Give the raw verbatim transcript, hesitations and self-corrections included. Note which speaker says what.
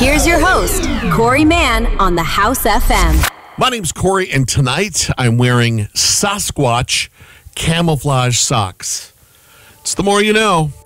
Speaker 1: Here's your host, Corey Mann on the House F M.
Speaker 2: My name's Corey, and tonight I'm wearing Sasquatch camouflage socks. It's the more you know.